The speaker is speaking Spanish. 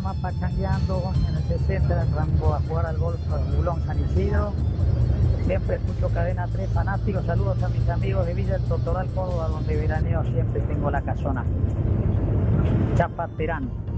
más pachangueando en el 60, rango a jugar al golf al Bulón San Isidro. Siempre escucho Cadena 3, fanáticos. Saludos a mis amigos de Villa del Totoral, Córdoba, donde veraneo siempre tengo la casona. Chapaterán.